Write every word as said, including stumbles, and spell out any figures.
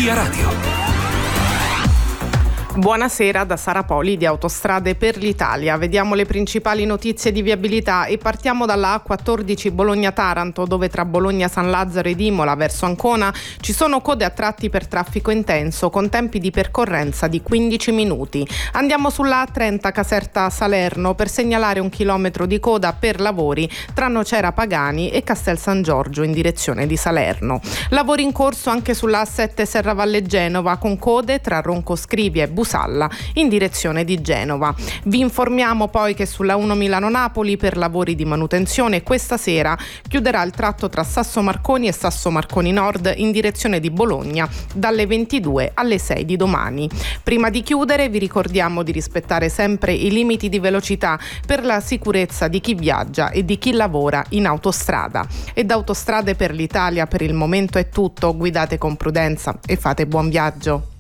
Via Radio. Buonasera da Sara Poli di Autostrade per l'Italia. Vediamo le principali notizie di viabilità e partiamo dalla A quattordici Bologna-Taranto, dove tra Bologna San Lazzaro ed Imola verso Ancona ci sono code a tratti per traffico intenso con tempi di percorrenza di quindici minuti. Andiamo sulla A trenta Caserta-Salerno per segnalare un chilometro di coda per lavori tra Nocera Pagani e Castel San Giorgio in direzione di Salerno. Lavori in corso anche sulla A sette Serravalle Genova con code tra Ronco Scrivia e Busalla in direzione di Genova. Vi informiamo poi che sulla uno Milano-Napoli per lavori di manutenzione questa sera chiuderà il tratto tra Sasso Marconi e Sasso Marconi Nord in direzione di Bologna dalle ventidue alle sei di domani. Prima di chiudere vi ricordiamo di rispettare sempre i limiti di velocità per la sicurezza di chi viaggia e di chi lavora in autostrada. E da Autostrade per l'Italia per il momento è tutto. Guidate con prudenza e fate buon viaggio.